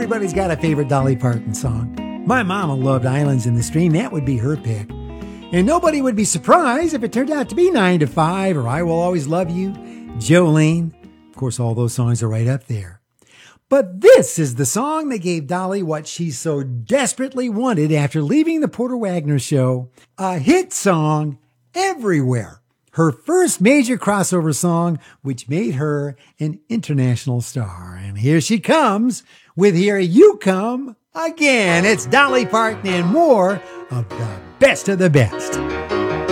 Everybody's got a favorite Dolly Parton song. My mama loved Islands in the Stream. That would be her pick. And nobody would be surprised if it turned out to be 9 to 5 or I Will Always Love You, Jolene. Of course, all those songs are right up there. But this is the song that gave Dolly what she so desperately wanted after leaving the Porter Wagoner Show. A hit song everywhere. Her first major crossover song, which made her an international star. And here she comes with Here You Come Again. It's Dolly Parton and more of the best of the best.